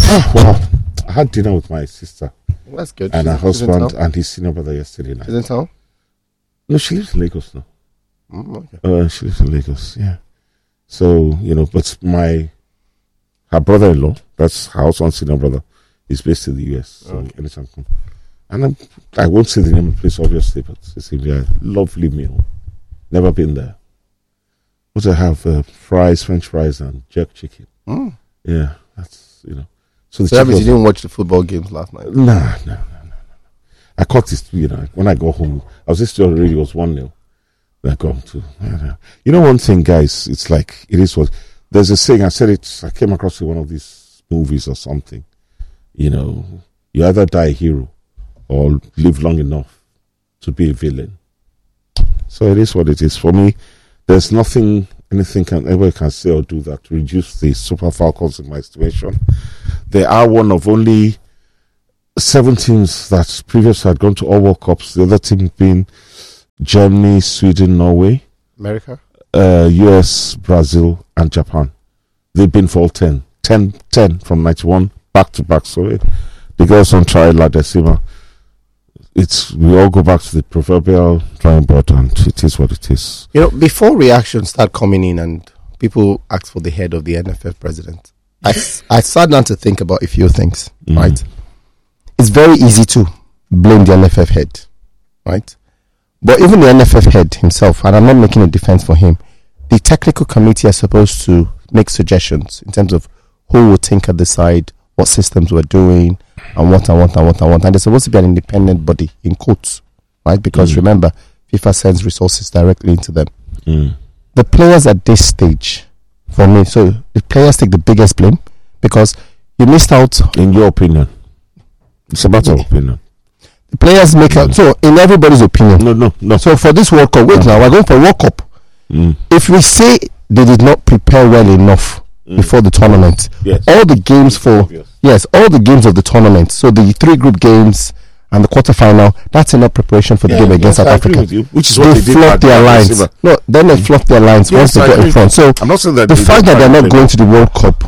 Well, I had dinner with my sister. That's good. And her husband and his senior brother yesterday night. She's in town? No, she lives in Lagos now. Okay. She lives in Lagos, yeah. So, but her brother-in-law, that's her husband's senior brother, is based in the US. So anytime come. And I won't say the name of the place, obviously, but it's a lovely meal. Never been there. But I have fries, French fries, and jerk chicken. Yeah, that's, So that means you didn't watch the football games last night? No. I caught this, when I got home, I was just already, it was 1-0. I got to, one thing, guys, it's like, it is what, there's a saying, I came across in one of these movies or something. You either die a hero or live long enough to be a villain. So it is what it is. For me, there's anything anybody can say or do that to reduce the Super Falcons in my estimation. They are one of only 7 teams that previously had gone to all World Cups. The other team being Germany, Sweden, Norway, America, US, Brazil, and Japan. They've been for all 10 from 91 back to back. So the girls on trial La Decima. We all go back to the proverbial drawing board, and it is what it is. Before reactions start coming in and people ask for the head of the NFF president, I sat down to think about a few things, right? It's very easy to blame the NFF head, right? But even the NFF head himself, and I'm not making a defense for him, the technical committee are supposed to make suggestions in terms of who will think at the side, what systems we're doing, and what. And there's supposed to be an independent body, in quotes, right? Because remember, FIFA sends resources directly into them. The players at this stage, for me, so the players take the biggest blame because you missed out. In your opinion? It's a matter of opinion. The players make out. So, in everybody's opinion. No. So, for this World Cup, now, we're going for World Cup. If we say they did not prepare well enough before the tournament, all the games all the games of the tournament, so the 3 group games and the quarterfinal, that's enough preparation for the game against South Africa. Which is what they flopped their lines. No, then they flopped their lines once they got in front. So, I'm not saying that the fact that they're not going to the World Cup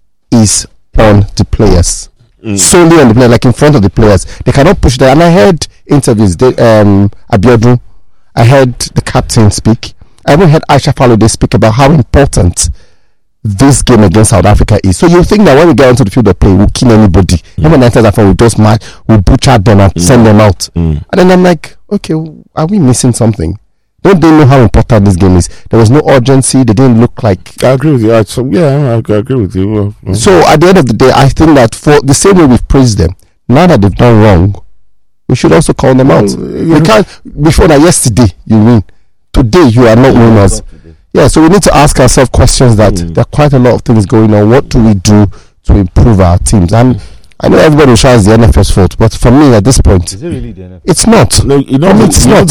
is on the players. Solely on the players, like in front of the players. They cannot push that. And I heard interviews, Abiodun, I heard the captain speak. I even heard Aisha Falode speak about how important this game against South Africa is. So you think that when we get onto the field of play, we'll kill anybody. Everyone enters that we'll just match, we'll butcher them and send them out. And then I'm like, okay, are we missing something? Don't they know how important this game is? There was no urgency. They didn't look like... I agree with you. I agree with you. So at the end of the day, I think that for the same way we've praised them, now that they've done wrong, we should also call them out. We can't... Before that, yesterday, you win. Today, you are not winners. Yeah, so we need to ask ourselves questions that there are quite a lot of things going on. What do we do to improve our teams? And I know everybody shines the NFF's fault, but for me at this point, is it really the NFF? It's not. No, it's not.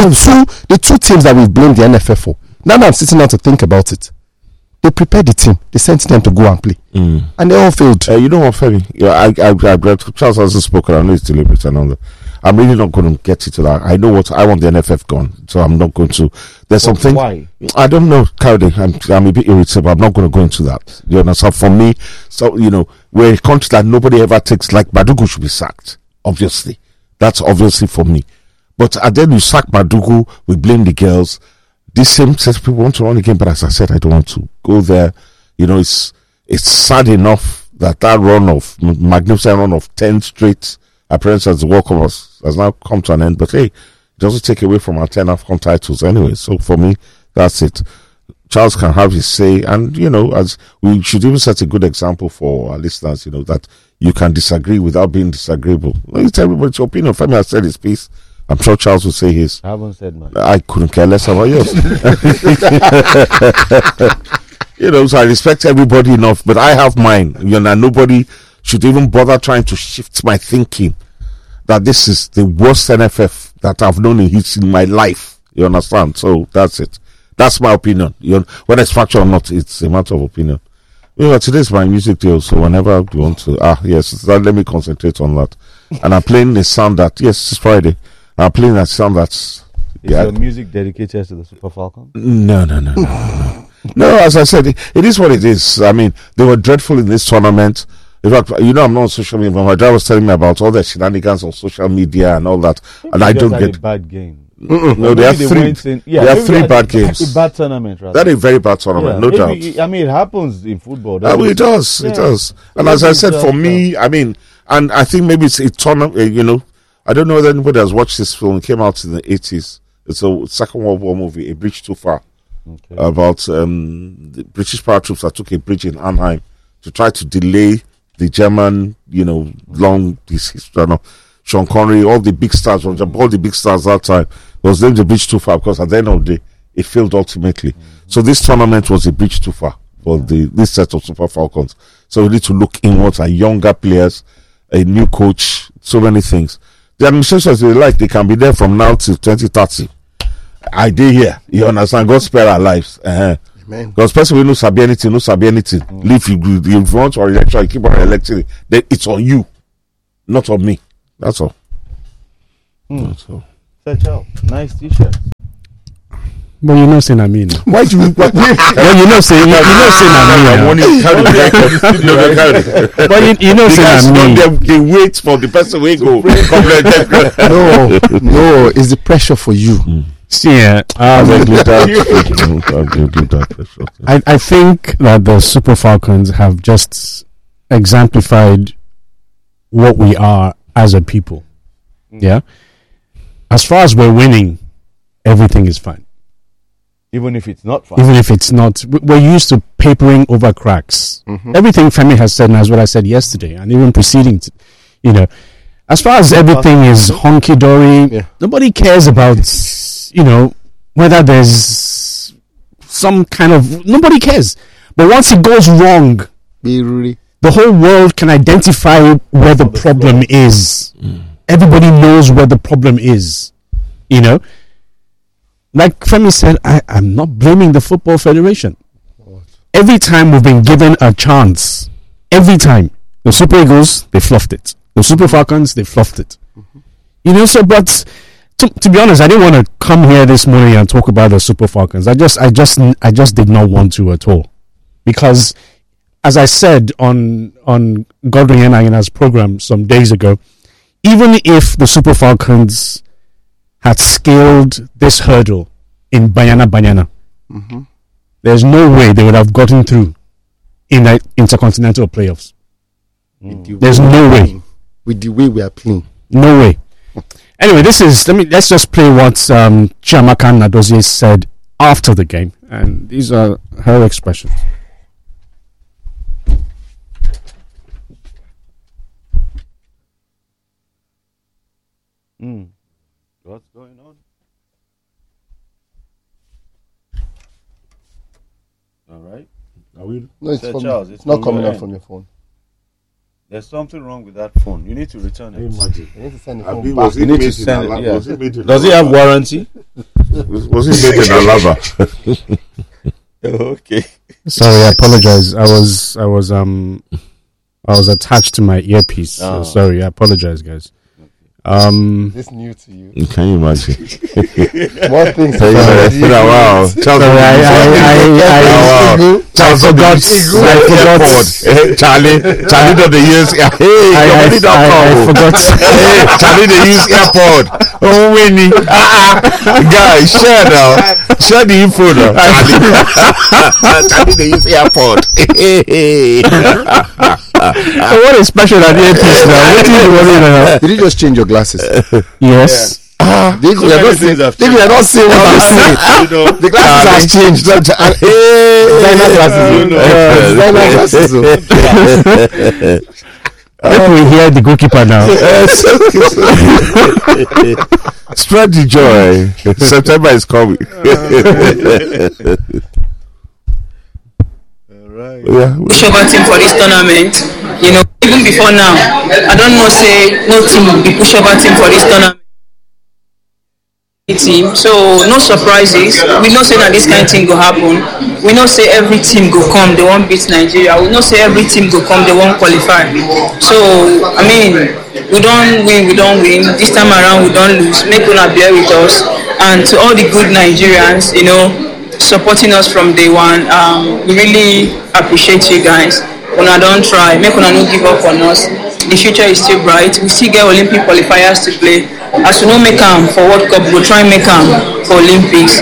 The two teams that we've blamed the NFF for, now that I'm sitting down to think about it, they prepared the team, they sent them to go and play, and they all failed. You know what, Femi? Charles hasn't spoken. I know it's deliberate and all that. I'm really not going to get into that. I know what I want the NFF gone, so I'm not going to. There's something. Why? I don't know, Cardi. I'm a bit irritable. I'm not going to go into that. You understand? For me, so we're a country that nobody ever takes. Like Madugu should be sacked. Obviously, that's obviously for me. But then you sack Madugu, we blame the girls. This same set of people want to run again, but as I said, I don't want to go there. It's sad enough that magnificent run of 10 straight appearances as the World Cup has now come to an end. But hey, it doesn't take away from our 10 AFCON titles anyway. So for me, that's it. Charles can have his say, and as we should even set a good example for our listeners, that you can disagree without being disagreeable. It's everybody's opinion. Femi has said his piece. I'm sure Charles will say his. I haven't said mine. I couldn't care less about yours. So I respect everybody enough, but I have mine. Nobody should even bother trying to shift my thinking that this is the worst NFF that I've known in my life. You understand? So that's it. That's my opinion. Whether it's factual or not, it's a matter of opinion. Today's my music deal, so whenever you want to, let me concentrate on that. And I'm playing a sound that, yes, it's Friday. I'm playing that sound that's... Is your music dedicated to the Super Falcon? No. No, as I said, it is what it is. I mean, they were dreadful in this tournament. In fact, I'm not on social media, but my dad was telling me about all the shenanigans on social media and all that, and I don't get a bad game. No, they have three. There are three bad games. A bad tournament, rather. That is a very bad tournament, no doubt. It happens in football. It does. It does. And as I said, for me, and I think maybe it's a tournament. I don't know whether anybody has watched this film. It came out in the 80s. It's a Second World War movie, A Bridge Too Far, about the British paratroops that took a bridge in Arnhem to try to delay the German, long Sean Connery, all the big stars that time was named the bridge too far because at the end of the day, it failed ultimately. So this tournament was a bridge too far for this set of Super Falcons. So we need to look inwards at younger players, a new coach, so many things. The administrations they can be there from now till 2030. I did here. You understand? God spare our lives. Amen. Because person will not sabi anything. If you want to election, you keep on electing. Then it's on you, not on me. That's all. That's all. Nice t-shirt. But you know saying I mean. Why do you? Well, you know saying I mean. But you know saying I mean. They wait for the person who go. No, it's the pressure for you. See, I think that the Super Falcons have just exemplified what we are as a people. Yeah. As far as we're winning, everything is fine. Even if it's not fine. Even if it's not. We're used to papering over cracks. Everything Femi has said, and that's what I said yesterday, and even preceding, as far as everything is honky-dory, nobody cares about, whether there's some kind of... Nobody cares. But once it goes wrong, the whole world can identify where the problem is. Everybody knows where the problem is. Like Femi said, I'm not blaming the Football Federation. Every time we've been given a chance, every time, the Super Eagles, they fluffed it. The Super Falcons, they fluffed it. But to be honest, I didn't want to come here this morning and talk about the Super Falcons. I just did not want to at all. Because, as I said on Godwin Yenagina's program some days ago, even if the Super Falcons had scaled this hurdle in Banyana, there's no way they would have gotten through in the intercontinental playoffs. There's no way. With the way we are playing. No way. Anyway, let's just play what Chiamaka Nnadozie said after the game, and these are her expressions. What's going on? All right. No, it's from Charles, it's not coming out from your phone. There's something wrong with that phone. You need to return it. You need to send the phone back. Was it You need made to in send Alaba? it. Yeah. Was it made in Does it Alaba? have warranty? Was it made in Alaba? Okay. Sorry, I apologize. I was attached to my earpiece. So sorry, I apologize, guys. Is this new to you? Can you imagine? What things? Wow. Charles forgot. Charlie don't they use I forgot. Charlie they use airpod. Oh, Winnie. Guys, share the info now. Charlie they use airpod. What is special at the earpiece now? What do you want? Did you just change your glasses? Yes. They are not saying what I'm saying. The glasses has changed. Designer glasses. Let me hear the goalkeeper now. Spread the joy. September is coming. Pushover team for this tournament. Even before now, I don't know say no team will be pushover team for this tournament. Team, so no surprises. We know say that this kind of thing go happen. We know say every team go come, they won't beat Nigeria. We know say every team go come, they won't qualify. So I mean, we don't win. This time around we don't lose. Make una bear with us. And to all the good Nigerians, supporting us from day one, we really appreciate you guys. una don't try. Make una no give up on us. The future is still bright. We still get Olympic qualifiers to play. As we no make them for World Cup, we'll try and make them for Olympics.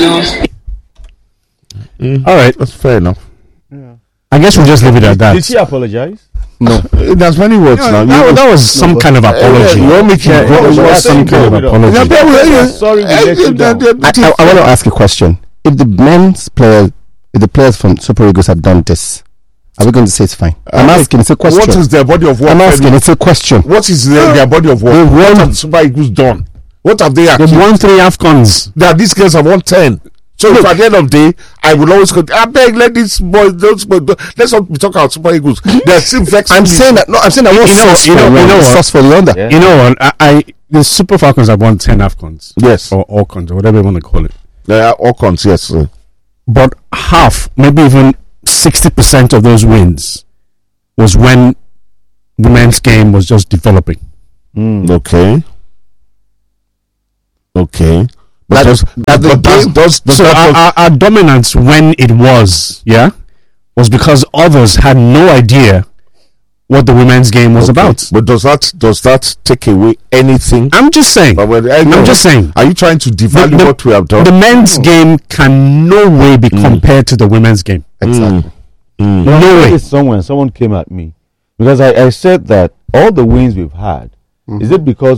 All right, That's fair enough. I guess we'll just leave it at that. Did she apologize? No, there's many words now. That was some kind of apology. You're making It was some kind of apology. Sorry, we let you down. I want to ask a question. If the players from Super Eagles had done this, are we going to say it's fine? I'm asking. It's a question. What is their body of work? I'm asking. It's a question. What is their body of work? What have Super Eagles done? What have they They've achieved? won 3 AFCONs. That these girls have won 10. So if at the end of the day, I will always go, I beg, let these boys, let's not be talking about Super Eagles. They're still vexed. I'm saying that. No, I'm saying that. You know what? Sauce for the under. Yeah. You know what? The Super Falcons have won 10 AFCONs. Yes. Or Orcons, or whatever you want to call it. They are all cons, yes. But half, maybe even 60% of those wins was when the men's game was just developing. Okay. But Our dominance when it was because others had no idea what the women's game was about. But does that take away anything? I'm just saying. I'm just saying. Are you trying to devalue what we have done? The men's game can no way be compared to the women's game. Exactly. No way. Someone came at me because I said that all the wins we've had, is it because